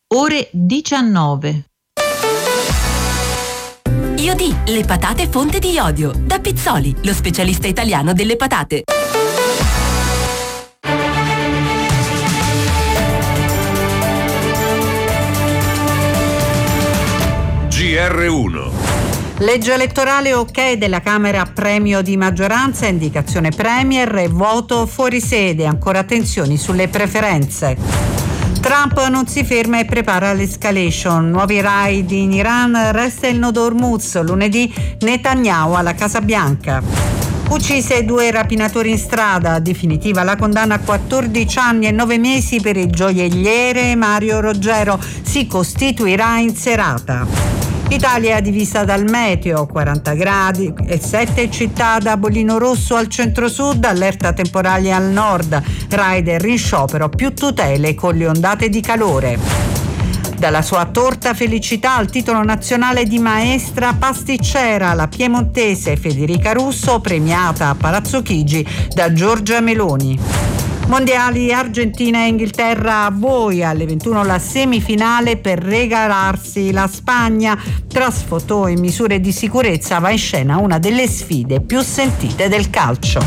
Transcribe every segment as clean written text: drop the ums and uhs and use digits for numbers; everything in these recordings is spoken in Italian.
ore 19. Iodì, le patate fonte di iodio. Da Pizzoli, lo specialista italiano delle patate. GR1. Legge elettorale, ok della Camera, premio di maggioranza, indicazione premier e voto fuori sede, ancora tensioni sulle preferenze. Trump non si ferma e prepara l'escalation, nuovi raid in Iran, resta il nodo Hormuz, lunedì Netanyahu alla Casa Bianca. Uccise 2 rapinatori in strada, definitiva la condanna a 14 anni e 9 mesi per il gioielliere Mario Roggero, si costituirà in serata. Italia divisa dal meteo, 40 gradi e 7 città da bollino rosso al centro-sud, allerta temporale al nord, rider in sciopero, più tutele con le ondate di calore. Dalla sua torta felicità al titolo nazionale di maestra pasticcera, la piemontese Federica Russo, premiata a Palazzo Chigi da Giorgia Meloni. Mondiali Argentina e Inghilterra a voi, alle 21 la semifinale per regalarsi la Spagna. Tra sfotò e misure di sicurezza va in scena una delle sfide più sentite del calcio.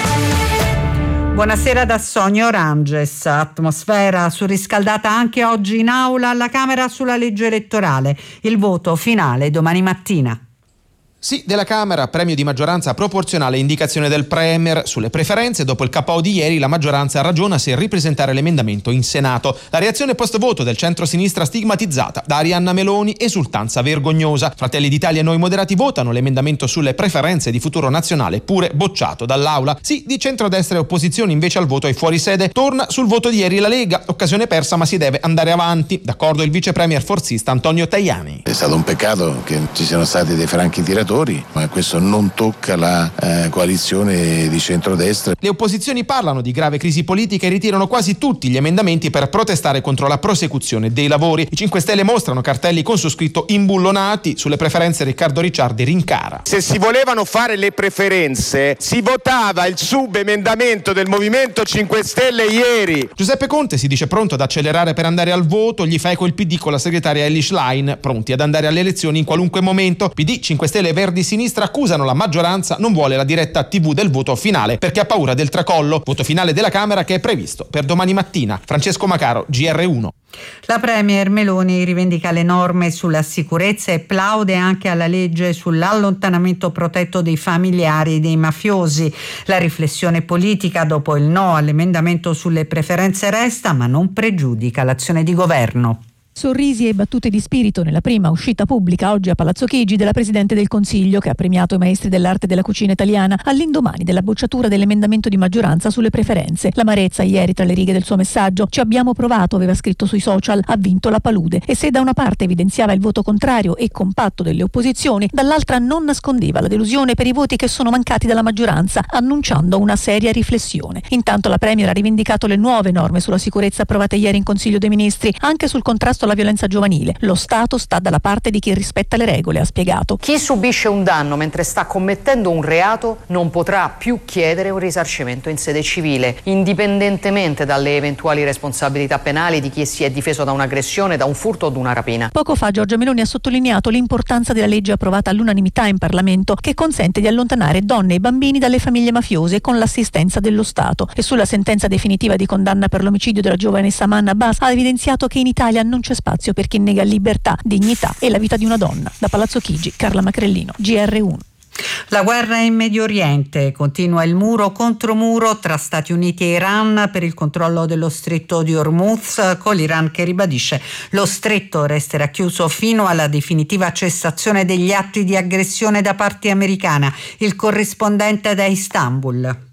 Buonasera da Sonia Oranges. Atmosfera surriscaldata anche oggi in aula alla Camera sulla legge elettorale. Il voto finale domani mattina. Sì, della Camera, premio di maggioranza proporzionale, indicazione del Premier. Sulle preferenze, dopo il KO di ieri, la maggioranza ragiona se ripresentare l'emendamento in Senato. La reazione post-voto del centro-sinistra stigmatizzata da Arianna Meloni, esultanza vergognosa. Fratelli d'Italia e Noi Moderati votano l'emendamento sulle preferenze di Futuro Nazionale, pure bocciato dall'Aula. Sì, di centrodestra e opposizione invece al voto ai fuorisede. Torna sul voto di ieri la Lega, occasione persa ma si deve andare avanti. D'accordo il vice premier forzista Antonio Tajani. È stato un peccato che ci siano stati dei franchi tiratori, ma questo non tocca la coalizione di centrodestra. Le opposizioni parlano di grave crisi politica e ritirano quasi tutti gli emendamenti per protestare contro la prosecuzione dei lavori. I 5 Stelle mostrano cartelli con su scritto imbullonati. Sulle preferenze Riccardo Ricciardi rincara. Se si volevano fare le preferenze si votava il subemendamento del Movimento 5 Stelle ieri. Giuseppe Conte si dice pronto ad accelerare per andare al voto, gli fa eco il PD con la segretaria Elly Schlein, pronti ad andare alle elezioni in qualunque momento. PD, 5 Stelle e Verdi Sinistra accusano la maggioranza non vuole la diretta TV del voto finale perché ha paura del tracollo. Voto finale della Camera che è previsto per domani mattina. Francesco Macaro, GR1. La premier Meloni rivendica le norme sulla sicurezza e plaude anche alla legge sull'allontanamento protetto dei familiari dei mafiosi. La riflessione politica dopo il no all'emendamento sulle preferenze resta, ma non pregiudica l'azione di governo. Sorrisi e battute di spirito nella prima uscita pubblica oggi a Palazzo Chigi della Presidente del Consiglio, che ha premiato i maestri dell'arte della cucina italiana all'indomani della bocciatura dell'emendamento di maggioranza sulle preferenze. L'amarezza ieri tra le righe del suo messaggio: ci abbiamo provato, aveva scritto sui social, ha vinto la palude. E se da una parte evidenziava il voto contrario e compatto delle opposizioni, dall'altra non nascondeva la delusione per i voti che sono mancati dalla maggioranza, annunciando una seria riflessione. Intanto la Premier ha rivendicato le nuove norme sulla sicurezza approvate ieri in Consiglio dei Ministri, anche sul contrasto alla violenza giovanile. Lo Stato sta dalla parte di chi rispetta le regole, ha spiegato. Chi subisce un danno mentre sta commettendo un reato non potrà più chiedere un risarcimento in sede civile, indipendentemente dalle eventuali responsabilità penali di chi si è difeso da un'aggressione, da un furto o da una rapina. Poco fa Giorgia Meloni ha sottolineato l'importanza della legge approvata all'unanimità in Parlamento, che consente di allontanare donne e bambini dalle famiglie mafiose con l'assistenza dello Stato. E sulla sentenza definitiva di condanna per l'omicidio della giovanessa Manna Abbas ha evidenziato che in Italia non c'è spazio per chi nega libertà, dignità e la vita di una donna. Da Palazzo Chigi, Carla Macrellino, GR1. La guerra in Medio Oriente, continua il muro contro muro tra Stati Uniti e Iran per il controllo dello stretto di Hormuz, con l'Iran che ribadisce lo stretto resterà chiuso fino alla definitiva cessazione degli atti di aggressione da parte americana. Il corrispondente da Istanbul.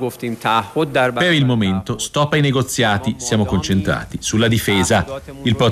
Per il momento stop ai negoziati, siamo concentrati sulla difesa. Il